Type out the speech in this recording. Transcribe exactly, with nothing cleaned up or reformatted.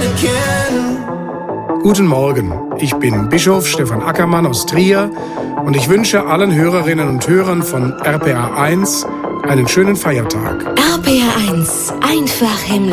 again. Guten Morgen, ich bin Bischof Stefan Ackermann aus Trier und ich wünsche allen Hörerinnen und Hörern von R P R eins einen schönen Feiertag. R P R eins, einfach himmlisch.